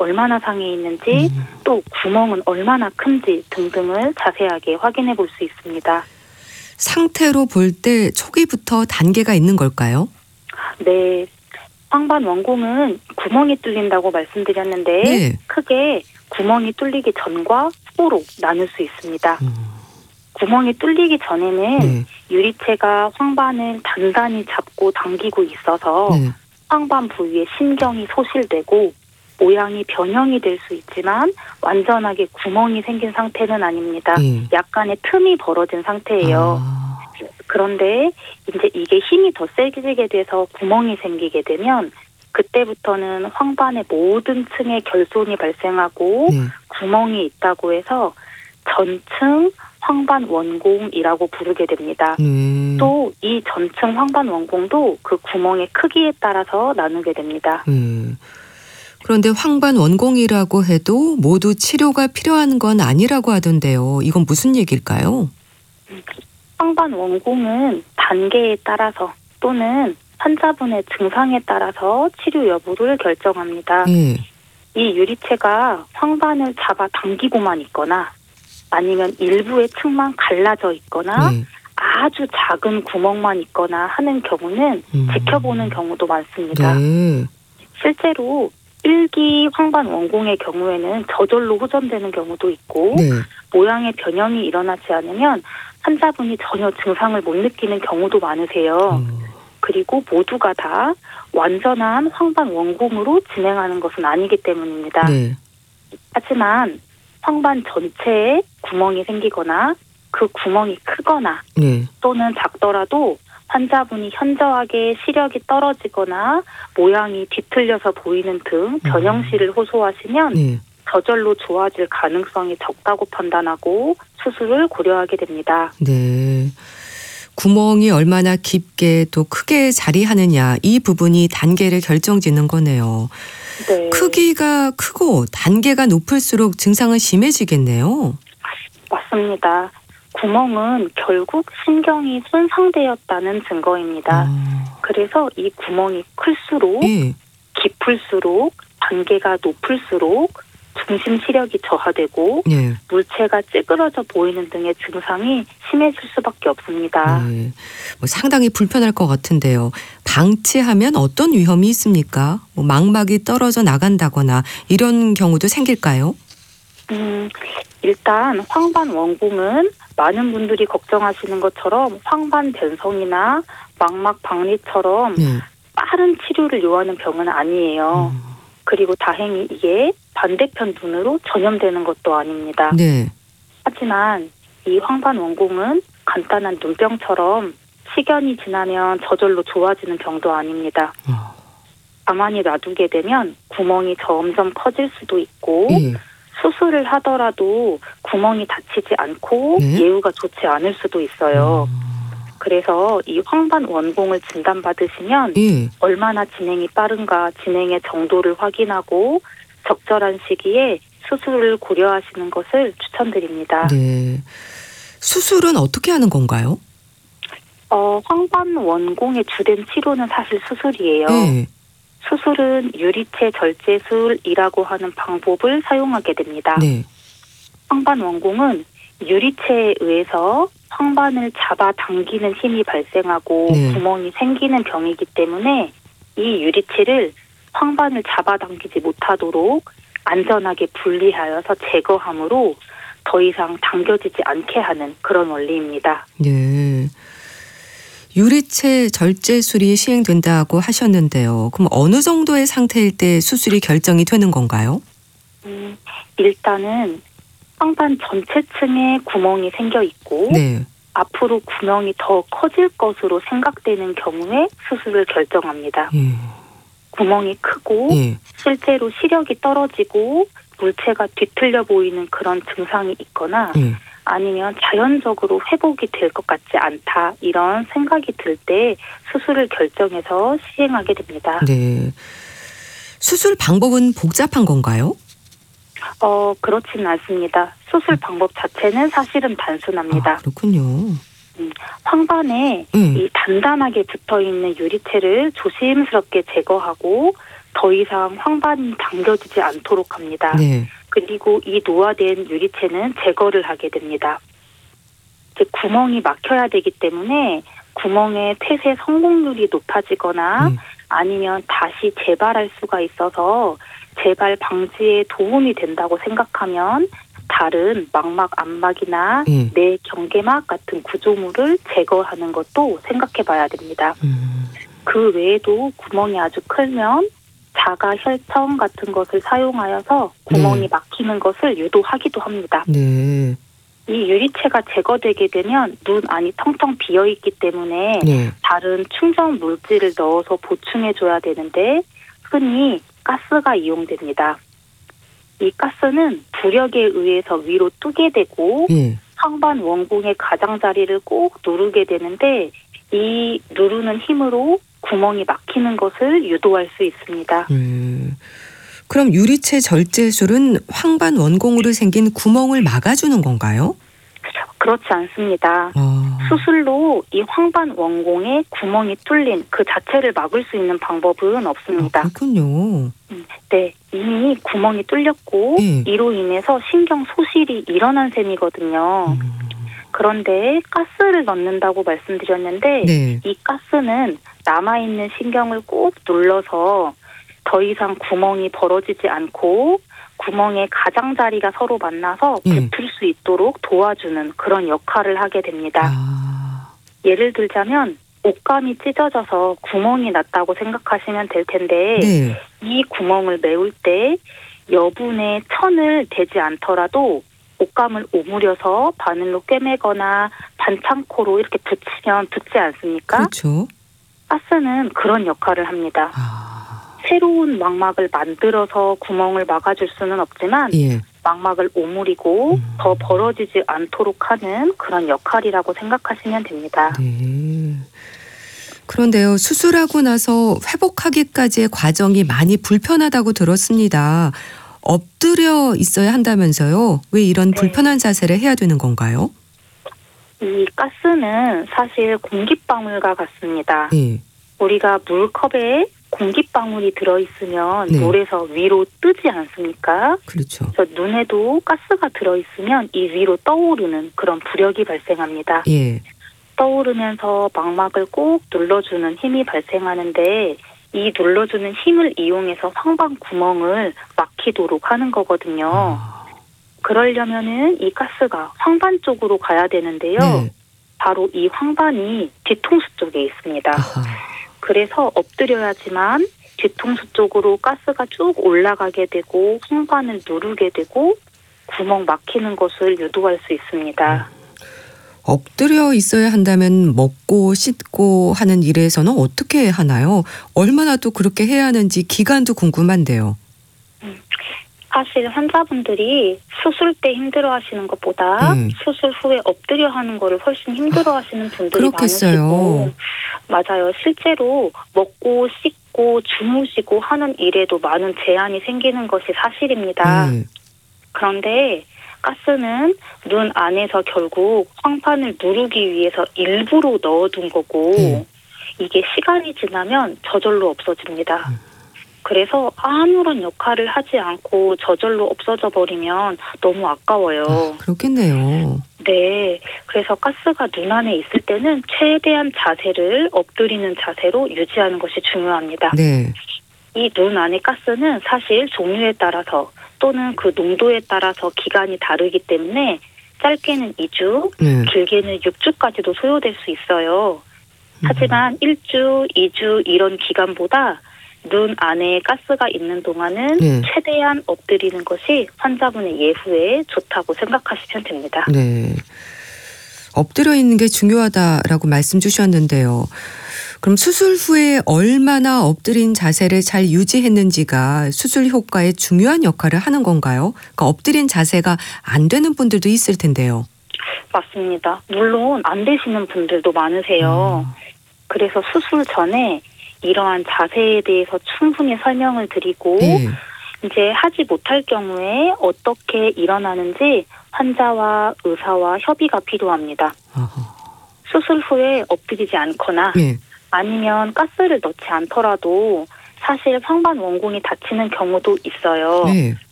얼마나 상해 있는지 또 구멍은 얼마나 큰지 등등을 자세하게 확인해 볼 수 있습니다. 상태로 볼 때 초기부터 단계가 있는 걸까요? 네. 황반 원공은 구멍이 뚫린다고 말씀드렸는데 네. 크게 구멍이 뚫리기 전과 후로 나눌 수 있습니다. 구멍이 뚫리기 전에는 네. 유리체가 황반을 단단히 잡고 당기고 있어서 네. 황반 부위에 신경이 소실되고 모양이 변형이 될 수 있지만 완전하게 구멍이 생긴 상태는 아닙니다. 네. 약간의 틈이 벌어진 상태예요. 그런데 이제 이게 힘이 더 세지게 돼서 구멍이 생기게 되면 그때부터는 황반의 모든 층에 결손이 발생하고 네. 구멍이 있다고 해서 전층 황반 원공이라고 부르게 됩니다. 또 이 전층 황반 원공도 그 구멍의 크기에 따라서 나누게 됩니다. 그런데 황반 원공이라고 해도 모두 치료가 필요한 건 아니라고 하던데요. 이건 무슨 얘기일까요? 황반 원공은 단계에 따라서 또는 환자분의 증상에 따라서 치료 여부를 결정합니다. 네. 이 유리체가 황반을 잡아 당기고만 있거나 아니면 일부의 층만 갈라져 있거나 네. 아주 작은 구멍만 있거나 하는 경우는 지켜보는 경우도 많습니다. 네. 실제로 1기 황반 원공의 경우에는 저절로 호전되는 경우도 있고 네. 모양의 변형이 일어나지 않으면 환자분이 전혀 증상을 못 느끼는 경우도 많으세요. 그리고 모두가 다 완전한 황반 원공으로 진행하는 것은 아니기 때문입니다. 네. 하지만 황반 전체에 구멍이 생기거나 그 구멍이 크거나 네. 또는 작더라도 환자분이 현저하게 시력이 떨어지거나 모양이 뒤틀려서 보이는 등 변형시를 호소하시면 네. 저절로 좋아질 가능성이 적다고 판단하고 수술을 고려하게 됩니다. 네. 구멍이 얼마나 깊게 또 크게 자리하느냐 이 부분이 단계를 결정짓는 거네요. 네. 크기가 크고 단계가 높을수록 증상은 심해지겠네요. 맞습니다. 구멍은 결국 신경이 손상되었다는 증거입니다. 그래서 이 구멍이 클수록 예. 깊을수록 단계가 높을수록 중심 시력이 저하되고 네. 물체가 찌그러져 보이는 등의 증상이 심해질 수밖에 없습니다. 네. 뭐 상당히 불편할 것 같은데요. 방치하면 어떤 위험이 있습니까? 뭐 망막이 떨어져 나간다거나 이런 경우도 생길까요? 일단 황반 원공은 많은 분들이 걱정하시는 것처럼 황반 변성이나 망막 박리처럼 네. 빠른 치료를 요하는 병은 아니에요. 그리고 다행히 이게 반대편 눈으로 전염되는 것도 아닙니다. 네. 하지만 이 황반 원공은 간단한 눈병처럼 시간이 지나면 저절로 좋아지는 병도 아닙니다. 가만히 놔두게 되면 구멍이 점점 커질 수도 있고 예. 수술을 하더라도 구멍이 닫히지 않고 네? 예후가 좋지 않을 수도 있어요. 그래서 이 황반 원공을 진단받으시면 예. 얼마나 진행이 빠른가 진행의 정도를 확인하고 적절한 시기에 수술을 고려하시는 것을 추천드립니다. 네. 수술은 어떻게 하는 건가요? 황반 원공의 주된 치료는 사실 수술이에요. 네. 수술은 유리체 절제술이라고 하는 방법을 사용하게 됩니다. 네. 황반 원공은 유리체에 의해서 황반을 잡아 당기는 힘이 발생하고 네. 구멍이 생기는 병이기 때문에 이 유리체를 황반을 잡아 당기지 못하도록 안전하게 분리하여서 제거함으로 더 이상 당겨지지 않게 하는 그런 원리입니다. 네. 유리체 절제술이 시행된다고 하셨는데요. 그럼 어느 정도의 상태일 때 수술이 결정이 되는 건가요? 일단은 황반 전체층에 구멍이 생겨 있고 네. 앞으로 구멍이 더 커질 것으로 생각되는 경우에 수술을 결정합니다. 구멍이 크고 예. 실제로 시력이 떨어지고 물체가 뒤틀려 보이는 그런 증상이 있거나 예. 아니면 자연적으로 회복이 될 것 같지 않다 이런 생각이 들 때 수술을 결정해서 시행하게 됩니다. 네. 수술 방법은 복잡한 건가요? 그렇지는 않습니다. 수술 방법 자체는 사실은 단순합니다. 그렇군요. 황반에 이 단단하게 붙어있는 유리체를 조심스럽게 제거하고 더 이상 황반이 당겨지지 않도록 합니다. 네. 그리고 이 노화된 유리체는 제거를 하게 됩니다. 즉 구멍이 막혀야 되기 때문에 구멍의 폐쇄 성공률이 높아지거나 아니면 다시 재발할 수가 있어서 재발 방지에 도움이 된다고 생각하면 다른 망막 안막이나 뇌 경계막 같은 구조물을 제거하는 것도 생각해 봐야 됩니다. 그 외에도 구멍이 아주 크면 자가 혈청 같은 것을 사용하여서 구멍이 막히는 것을 유도하기도 합니다. 네. 이 유리체가 제거되게 되면 눈 안이 텅텅 비어있기 때문에 다른 충전 물질을 넣어서 보충해줘야 되는데 흔히 가스가 이용됩니다. 이 가스는 부력에 의해서 위로 뜨게 되고 황반 원공의 가장자리를 꼭 누르게 되는데 이 누르는 힘으로 구멍이 막히는 것을 유도할 수 있습니다. 그럼 유리체 절제술은 황반 원공으로 생긴 구멍을 막아주는 건가요? 그렇지 않습니다. 수술로 이 황반 원공에 구멍이 뚫린 그 자체를 막을 수 있는 방법은 없습니다. 그렇군요. 네, 이미 구멍이 뚫렸고 이로 인해서 신경 소실이 일어난 셈이거든요. 그런데 가스를 넣는다고 말씀드렸는데 이 가스는 남아있는 신경을 꼭 눌러서 더 이상 구멍이 벌어지지 않고 구멍의 가장자리가 서로 만나서 붙을 수 있도록 도와주는 그런 역할을 하게 됩니다. 예를 들자면 옷감이 찢어져서 구멍이 났다고 생각하시면 될 텐데 이 구멍을 메울 때 여분의 천을 대지 않더라도 옷감을 오므려서 바늘로 꿰매거나 반창고로 이렇게 붙이면 붙지 않습니까? 그렇죠. 가스는 그런 역할을 합니다. 새로운 망막을 만들어서 구멍을 막아줄 수는 없지만 망막을 오므리고 더 벌어지지 않도록 하는 그런 역할이라고 생각하시면 됩니다. 네. 그런데요, 수술하고 나서 회복하기까지의 과정이 많이 불편하다고 들었습니다. 엎드려 있어야 한다면서요? 왜 이런 불편한 자세를 해야 되는 건가요? 이 가스는 사실 공기방울과 같습니다. 우리가 물컵에 공기방울이 들어있으면 물에서 위로 뜨지 않습니까? 그렇죠. 그래서 눈에도 가스가 들어있으면 이 위로 떠오르는 그런 부력이 발생합니다. 떠오르면서 망막을 꼭 눌러주는 힘이 발생하는데 이 눌러주는 힘을 이용해서 황반 구멍을 막히도록 하는 거거든요. 그러려면은 이 가스가 황반 쪽으로 가야 되는데요. 바로 이 황반이 뒤통수 쪽에 있습니다. 그래서 엎드려야지만 뒤통수 쪽으로 가스가 쭉 올라가게 되고 황반을 누르게 되고 구멍 막히는 것을 유도할 수 있습니다. 엎드려 있어야 한다면 먹고 씻고 하는 일에서는 어떻게 하나요? 얼마나 또 그렇게 해야 하는지 기간도 궁금한데요. 사실 환자분들이 수술 때 힘들어하시는 것보다 수술 후에 엎드려 하는 거를 훨씬 힘들어하시는 분들이 많으시고 맞아요. 실제로 먹고 씻고 주무시고 하는 일에도 많은 제한이 생기는 것이 사실입니다. 그런데 가스는 눈 안에서 결국 황반을 누르기 위해서 일부러 넣어둔 거고 이게 시간이 지나면 저절로 없어집니다. 그래서 아무런 역할을 하지 않고 저절로 없어져 버리면 너무 아까워요. 그렇겠네요. 네. 그래서 가스가 눈 안에 있을 때는 최대한 자세를 엎드리는 자세로 유지하는 것이 중요합니다. 이 눈 안의 가스는 사실 종류에 따라서 또는 그 농도에 따라서 기간이 다르기 때문에 짧게는 2주, 길게는 6주까지도 소요될 수 있어요. 하지만 1주, 2주 이런 기간보다 눈 안에 가스가 있는 동안은 최대한 엎드리는 것이 환자분의 예후에 좋다고 생각하시면 됩니다. 엎드려 있는 게 중요하다라고 말씀 주셨는데요. 그럼 수술 후에 얼마나 엎드린 자세를 잘 유지했는지가 수술 효과에 중요한 역할을 하는 건가요? 그러니까 엎드린 자세가 안 되는 분들도 있을 텐데요. 맞습니다. 물론 안 되시는 분들도 많으세요. 그래서 수술 전에 이러한 자세에 대해서 충분히 설명을 드리고 이제 하지 못할 경우에 어떻게 일어나는지 환자와 의사와 협의가 필요합니다. 수술 후에 엎드리지 않거나 아니면 가스를 넣지 않더라도 사실 황반 원공이 다치는 경우도 있어요. 네.